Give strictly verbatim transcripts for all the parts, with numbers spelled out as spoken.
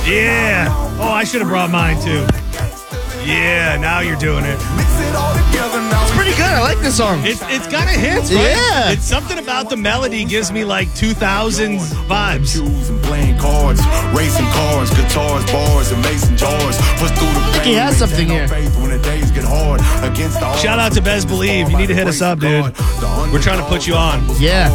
Yeah. Oh, I should have brought mine too. Yeah, now you're doing it. It's pretty good. I like this song. It's it's kind of hits, right? Yeah. It's something about the melody gives me like two thousands vibes. Playing cards, racing cars, guitars, bars, and mason jars. Push through the think he has something here. Shout out to Bez Believe. You need to hit us up, dude. We're trying to put you on. Yeah.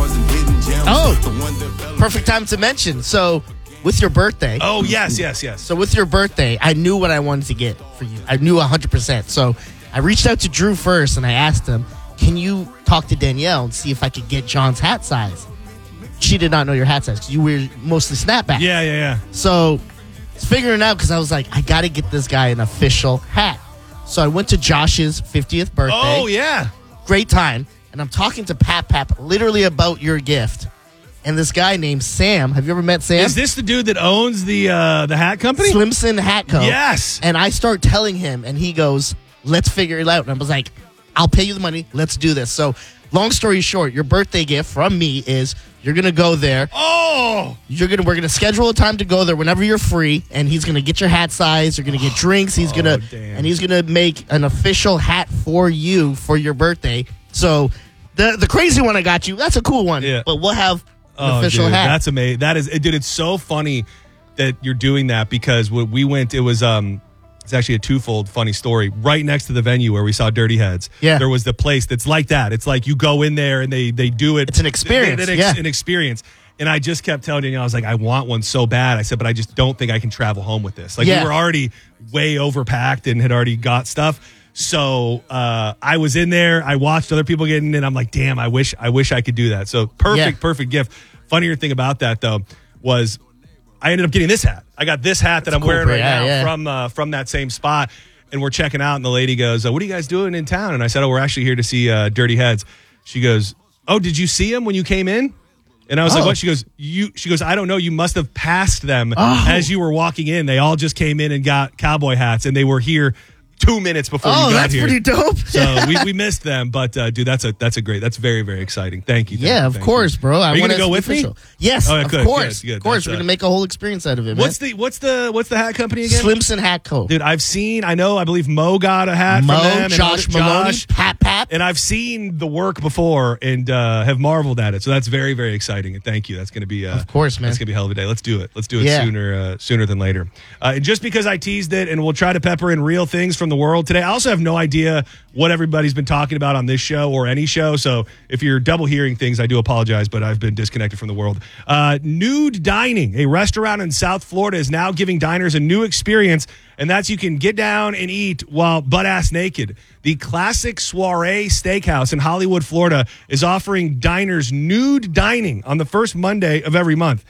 Oh, perfect time to mention. So, with your birthday. Oh, yes, yes, yes. So, with your birthday, I knew what I wanted to get for you. I knew one hundred percent. So, I reached out to Drew first, and I asked him, can you talk to Danielle and see if I could get John's hat size? She did not know your hat size because you wear mostly snapback. Yeah, yeah, yeah. So, I was figuring it out because I was like, I got to get this guy an official hat. So, I went to Josh's fiftieth birthday. Oh, yeah. Great time. And I'm talking to Pap Pap literally about your gift. And this guy named Sam, have you ever met Sam? Is this the dude that owns the uh, the hat company? Slimson Hat Co. Yes. And I start telling him, and he goes, let's figure it out. And I was like, I'll pay you the money. Let's do this. So, long story short, your birthday gift from me is you're going to go there. Oh! You're gonna We're going to schedule a time to go there whenever you're free, and he's going to get your hat size. You're going to get drinks. He's oh, going to, and he's going to make an official hat for you for your birthday. So, the the crazy one I got you, that's a cool one. Yeah. But we'll have an oh, official dude, hat. That's amazing. That is, dude, it's so funny that you're doing that because when we went, it was, um, it's actually a twofold funny story. Right next to the venue where we saw Dirty Heads, yeah. there was the place that's like that. It's like you go in there and they they do it. It's an experience. An, yeah. an experience. And I just kept telling you, I was like, I want one so bad. I said, but I just don't think I can travel home with this. Like yeah. we were already way overpacked and had already got stuff. So uh, I was in there. I watched other people getting in. I'm like, damn, I wish I wish I could do that. So perfect, yeah. perfect gift. Funnier thing about that, though, was I ended up getting this hat. I got this hat that That's I'm cool, wearing right yeah, now yeah. from uh, from that same spot. And we're checking out, and the lady goes, uh, what are you guys doing in town? And I said, oh, we're actually here to see uh, Dirty Heads. She goes, oh, did you see him when you came in? And I was oh. like, what? She goes, you. She goes, I don't know. You must have passed them oh. as you were walking in. They all just came in and got cowboy hats, and they were here two minutes before oh, you got that's here. pretty dope. So we, we missed them, but uh, dude, that's a that's a great, that's very very exciting. Thank you. Thank yeah, you, of thank course, you. bro. I Are you want gonna go with official. me? Yes, oh, yeah, of good, course, good, good. of course. That's, We're uh, gonna make a whole experience out of it. What's man. the what's the what's the hat company again? Slimson Hat Co. Dude, I've seen. I know. I believe Mo got a hat Mo, from them. Josh and Maloney, Josh, Pat Pat, and I've seen the work before and uh, have marveled at it. So that's very very exciting. And thank you. That's gonna be uh, of course, man. That's gonna be a hell of a day. Let's do it. Let's do it yeah. sooner uh, sooner than later. Uh, and just because I teased it, and we'll try to pepper in real things from the world today. I also have no idea what everybody's been talking about on this show or any show. So if you're double hearing things, I do apologize, but I've been disconnected from the world. Uh, Nude Dining, a restaurant in South Florida, is now giving diners a new experience, and that's you can get down and eat while butt-ass naked. The Classic Soiree Steakhouse in Hollywood, Florida, is offering diners nude dining on the first Monday of every month.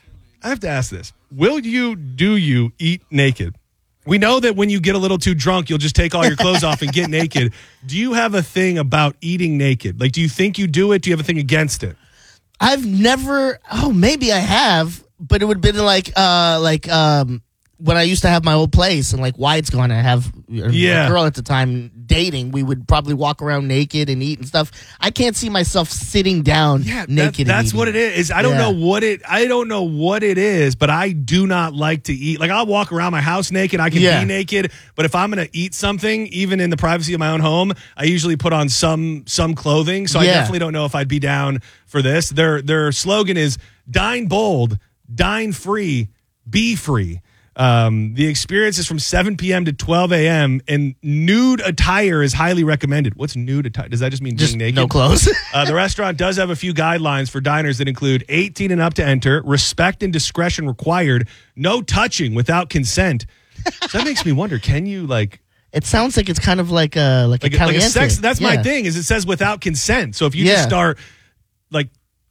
I have to ask this. Will you, do you eat naked? We know that when you get a little too drunk, you'll just take all your clothes off and get naked. Do you have a thing about eating naked? Like, do you think you do it? Do you have a thing against it? I've never. Oh, maybe I have, but it would have been like, uh, like um, when I used to have my old place and like Wyatt's gone. I have yeah. a girl at the time dating. We would probably walk around naked and eat and stuff. I can't see myself sitting down yeah, naked. That, that's and what it is. I don't yeah. know what it. I don't know what it is, but I do not like to eat. Like I'll walk around my house naked. I can yeah. be naked, but if I'm going to eat something, even in the privacy of my own home, I usually put on some some clothing. So yeah. I definitely don't know if I'd be down for this. Their their slogan is "Dine bold, dine free, be free." Um, the experience is from seven p.m. to twelve a.m. and nude attire is highly recommended. What's nude attire? Does that just mean just being naked? No clothes. uh, the restaurant does have a few guidelines for diners that include eighteen and up to enter, respect and discretion required, no touching without consent. So that makes me wonder, can you like... It sounds like it's kind of like a like, like a caliente. Like a sex, that's yeah. my thing, is it says without consent. So if you yeah. just start like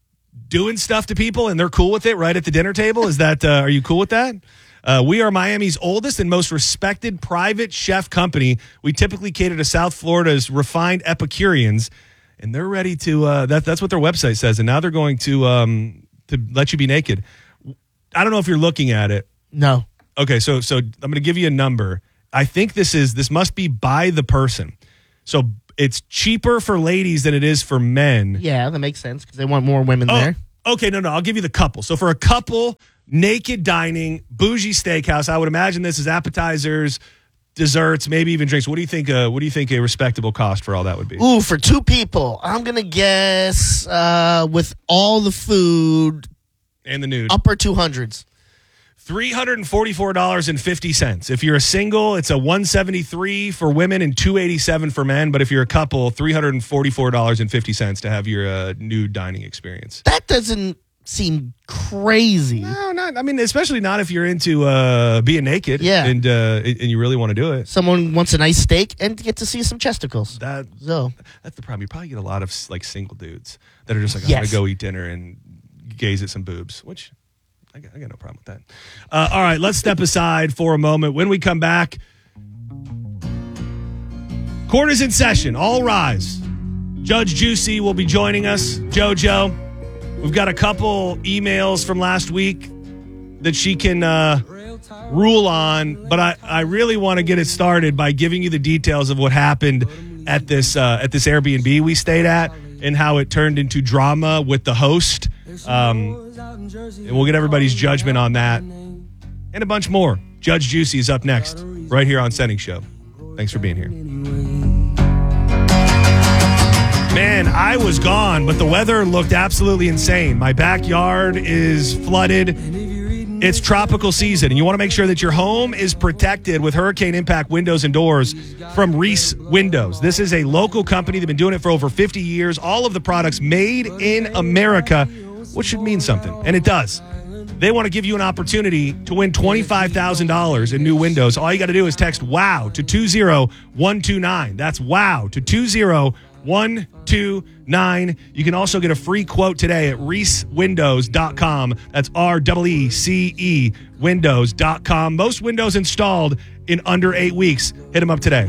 doing stuff to people and they're cool with it right at the dinner table, is that, uh, are you cool with that? Uh, we are Miami's oldest and most respected private chef company. We typically cater to South Florida's refined Epicureans, and they're ready to. Uh, that, that's what their website says, and now they're going to um, to let you be naked. I don't know if you're looking at it. No. Okay, so so I'm going to give you a number. I think this is this must be by the person. So it's cheaper for ladies than it is for men. Yeah, that makes sense because they want more women oh, there. Okay, no, no, I'll give you the couple. So for a couple. naked dining, bougie steakhouse. I would imagine this is appetizers, desserts, maybe even drinks. What do you think? Uh, what do you think a respectable cost for all that would be? Ooh, for two people, I'm gonna guess uh, with all the food and the nude, upper two hundreds. three hundred forty-four dollars and fifty cents. If you're a single, it's a one hundred seventy-three dollars for women and two hundred eighty-seven dollars for men. But if you're a couple, three hundred forty-four dollars and fifty cents to have your uh, nude dining experience. That doesn't seem crazy. No, not. I mean, especially not if you're into uh, being naked. Yeah. and uh, and you really want to do it. Someone wants a nice steak and get to see some chesticles. That So that's the problem. You probably get a lot of like single dudes that are just like, I'm Yes. gonna go eat dinner and gaze at some boobs, which. I got, I got no problem with that. Uh, all right, let's step aside for a moment. When we come back, court is in session. All rise. Judge Juicy will be joining us. JoJo, we've got a couple emails from last week that she can uh, rule on, but I, I really want to get it started by giving you the details of what happened at this uh, at this Airbnb we stayed at and how it turned into drama with the host. Um, and we'll get everybody's judgment on that and a bunch more. Judge Juicy is up next right here on Sending Show. Thanks for being here. Man, I was gone, but the weather looked absolutely insane. My backyard is flooded. It's tropical season, and you want to make sure that your home is protected with hurricane impact windows and doors from Reese Windows. This is a local company. They've been doing it for over fifty years. All of the products made in America, which should mean something, and it does. They want to give you an opportunity to win twenty-five thousand dollars in new windows. All you got to do is text WOW to two zero one two nine. That's WOW to two zero one two nine. You can also get a free quote today at reese windows dot com. That's R E E C E windows dot com. Most windows installed in under eight weeks. Hit them up today.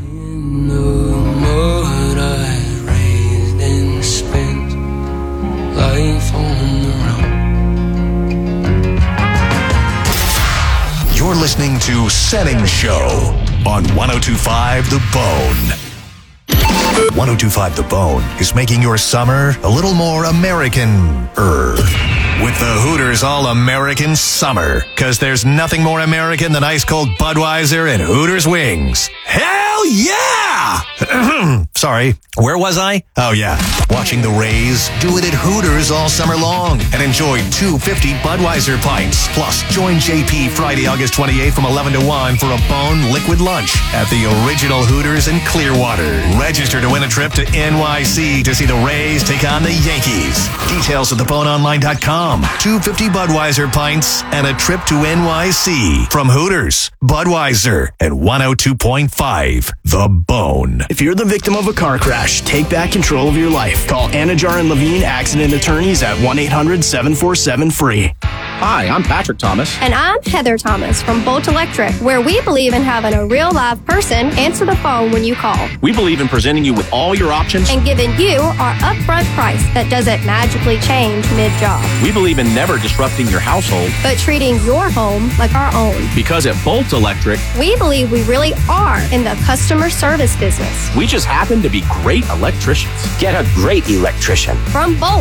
You're listening to Setting Show on one oh two point five The Bone. one oh two point five The Bone is making your summer a little more American-er. With the Hooters All-American Summer. Because there's nothing more American than ice-cold Budweiser and Hooters wings. Hell yeah! Sorry, where was I? Oh yeah, watching the Rays do it at Hooters all summer long. And enjoy two fifty Budweiser pints. Plus, join J P Friday, August twenty-eighth from eleven to one for a Bone Liquid Lunch at the original Hooters in Clearwater. Register to win a trip to N Y C to see the Rays take on the Yankees. Details at the bone online dot com. two fifty Budweiser pints and a trip to N Y C from Hooters, Budweiser, and one oh two point five The Bone. If you're the victim of a car crash, take back control of your life. Call Anajar and Levine Accident Attorneys at one eight hundred seven four seven free. Hi, I'm Patrick Thomas. And I'm Heather Thomas from Bolt Electric, where we believe in having a real live person answer the phone when you call. We believe in presenting you with all your options and giving you our upfront price that doesn't magically change mid-job. We believe in never disrupting your household, but treating your home like our own. Because at Bolt Electric, we believe we really are in the customer service business. We just happen to be great electricians. Get a great electrician from Bolt.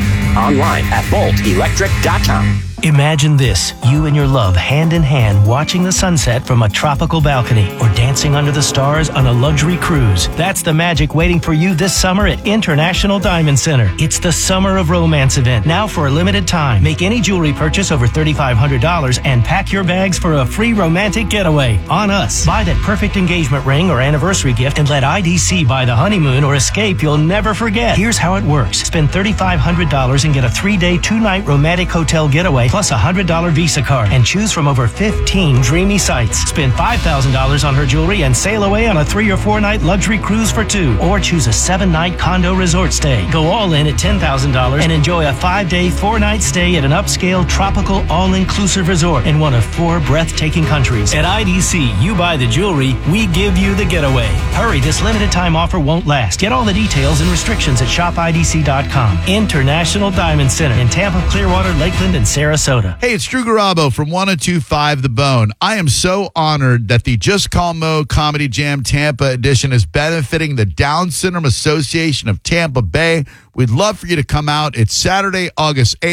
Online at bolt electric dot com. Imagine this, you and your love hand in hand watching the sunset from a tropical balcony or dancing under the stars on a luxury cruise. That's the magic waiting for you this summer at International Diamond Center. It's the Summer of Romance event, now for a limited time. Make any jewelry purchase over three thousand five hundred dollars and pack your bags for a free romantic getaway on us. Buy that perfect engagement ring or anniversary gift and let I D C buy the honeymoon or escape you'll never forget. Here's how it works. Spend three thousand five hundred dollars and get a three-day, two-night romantic hotel getaway plus a one hundred dollars Visa card and choose from over fifteen dreamy sites. Spend five thousand dollars on her jewelry and sail away on a three or four night luxury cruise for two. Or choose a seven night condo resort stay. Go all in at ten thousand dollars and enjoy a five day, four night stay at an upscale, tropical, all-inclusive resort in one of four breathtaking countries. At I D C, you buy the jewelry, we give you the getaway. Hurry, this limited time offer won't last. Get all the details and restrictions at shop I D C dot com. International Diamond Center in Tampa, Clearwater, Lakeland, and Sarasota. Hey, it's Drew Garabo from one oh two point five The Bone. I am so honored that the Just Call Mo Comedy Jam Tampa edition is benefiting the Down Syndrome Association of Tampa Bay. We'd love for you to come out. It's Saturday, August eighth.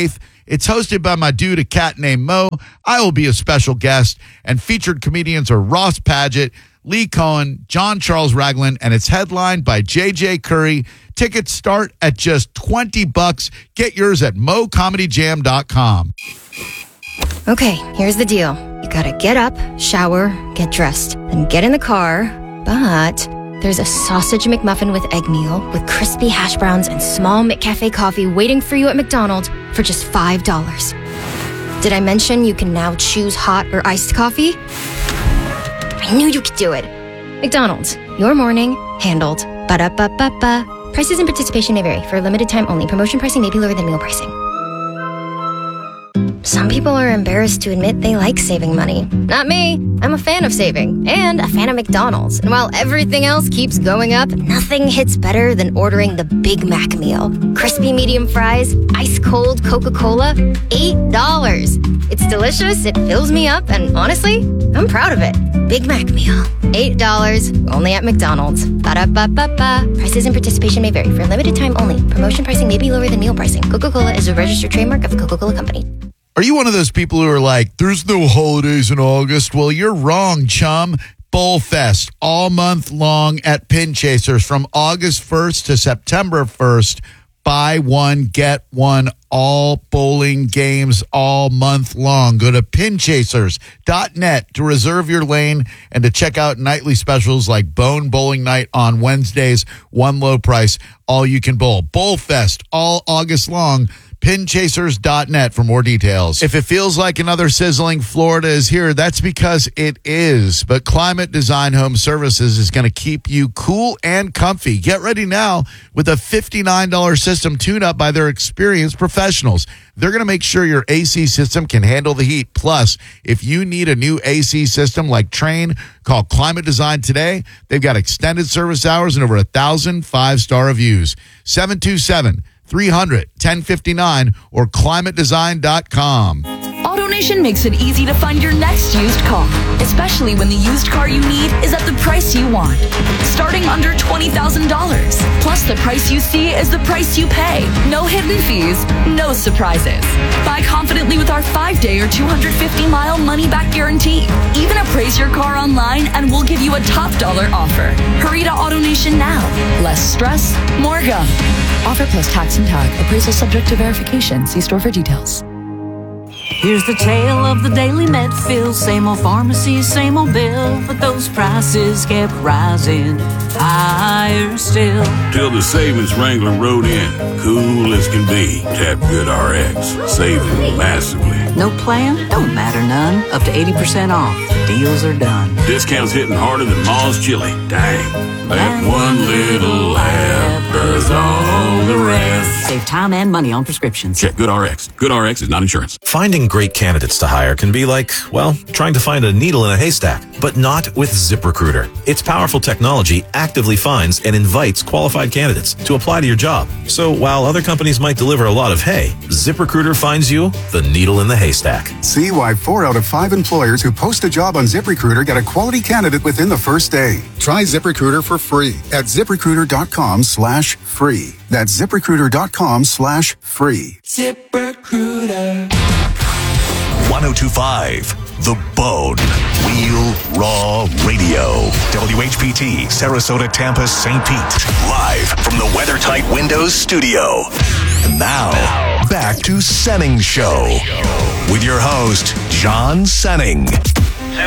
It's hosted by my dude, a cat named Mo. I will be a special guest, and featured comedians are Ross Padgett, Lee Cohen, John Charles Ragland, and it's headlined by J J Curry. Tickets start at just twenty bucks. Get yours at mo comedy jam dot com. Okay, here's the deal. You gotta get up, shower, get dressed, then get in the car, but there's a sausage McMuffin with egg meal with crispy hash browns and small McCafe coffee waiting for you at McDonald's for just five dollars. Did I mention you can now choose hot or iced coffee? I knew you could do it. McDonald's, your morning, handled. Ba-da-ba-ba-ba. Prices and participation may vary. For a limited time only. Promotion pricing may be lower than meal pricing. Some people are embarrassed to admit they like saving money. Not me. I'm a fan of saving and a fan of McDonald's. And while everything else keeps going up, nothing hits better than ordering the Big Mac meal. Crispy medium fries, ice cold Coca-Cola, eight dollars. It's delicious, it fills me up, and honestly, I'm proud of it. Big Mac meal, eight dollars, only at McDonald's. Ba-da-ba-ba-ba. Prices and participation may vary. For a limited time only. Promotion pricing may be lower than meal pricing. Coca-Cola is a registered trademark of the Coca-Cola Company. Are you one of those people who are like, there's no holidays in August? Well, you're wrong, chum. Bowl Fest all month long at Pin Chasers from August first to September first. Buy one, get one, all bowling games all month long. Go to pin chasers dot net to reserve your lane and to check out nightly specials like Bone Bowling Night on Wednesdays, one low price, all you can bowl. Bowl Fest all August long. pin chasers dot net for more details. If it feels like another sizzling Florida is here, that's because it is. But Climate Design Home Services is going to keep you cool and comfy. Get ready now with a fifty-nine dollars system tune-up by their experienced professionals. They're going to make sure your A C system can handle the heat. Plus, if you need a new A C system like Train, call Climate Design today. They've got extended service hours and over a thousand five-star reviews. seven two seven, three hundred, ten fifty-nine or climate design dot com. AutoNation makes it easy to find your next used car, especially when the used car you need is at the price you want. Starting under twenty thousand dollars. Plus, the price you see is the price you pay. No hidden fees, no surprises. Buy confidently with our five-day or two hundred fifty mile money-back guarantee. Even appraise your car online and we'll give you a top dollar offer. Hurry to AutoNation now. Less stress, more go. Offer plus tax and tag. Appraisal subject to verification. See store for details. Here's the tale of the daily Medfield. Same old pharmacy, same old bill, but those prices kept rising higher still. Till the savings Wrangler rode in, cool as can be. Tap Good R X, saving massively. No plan? Don't matter none. Up to eighty percent off. Deals are done. Discounts hitting harder than Ma's chili. Dang. That one little app does all the rest. Save time and money on prescriptions. Check Good R X. Good R X is not insurance. Finding great candidates to hire can be like, well, trying to find a needle in a haystack, but not with ZipRecruiter. Its powerful technology actively finds and invites qualified candidates to apply to your job. So while other companies might deliver a lot of hay, ZipRecruiter finds you the needle in the haystack. See why four out of five employers who post a job on ZipRecruiter get a quality candidate within the first day. Try ZipRecruiter for free at ZipRecruiter.com slash free. That's ZipRecruiter.com slash free. ZipRecruiter. ten twenty-five The Bone. Real Raw Radio. W H P T, Sarasota, Tampa, Saint Pete. Live from the WeatherTight Windows studio. And now, back to Senning Show. With your host, John Senning.